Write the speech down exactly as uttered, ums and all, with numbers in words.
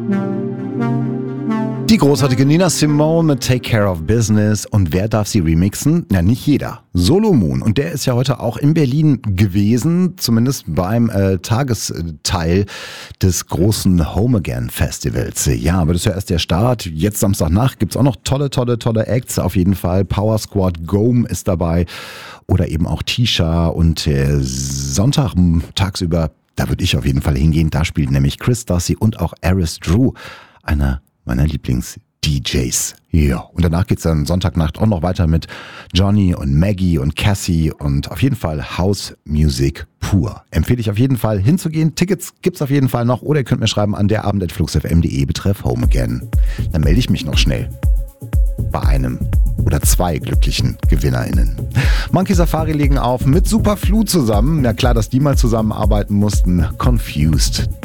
Die großartige Nina Simone mit Take Care of Business. Und wer darf sie remixen? Na, nicht jeder. Solomon. Und der ist ja heute auch in Berlin gewesen, zumindest beim äh, Tagesteil des großen Home Again Festivals. Ja, aber das ist ja erst der Start. Jetzt Samstagnacht gibt's auch noch tolle, tolle, tolle Acts auf jeden Fall. Power Squad Gome ist dabei oder eben auch Tisha. Und äh, Sonntag tagsüber, da würde ich auf jeden Fall hingehen. Da spielt nämlich Chris Darcy und auch Aris Drew, einer meiner Lieblings-D Js. Ja, und danach geht's dann Sonntagnacht auch noch weiter mit Johnny und Maggie und Cassie und auf jeden Fall House Music pur. Empfehle ich auf jeden Fall hinzugehen. Tickets gibt's auf jeden Fall noch oder ihr könnt mir schreiben an derabend at fluxfm punkt de betreff Home Again. Dann melde ich mich noch schnell bei einem oder zwei glücklichen GewinnerInnen. Monkey Safari legen auf mit Superflu zusammen. Na klar, dass die mal zusammenarbeiten mussten. Confused.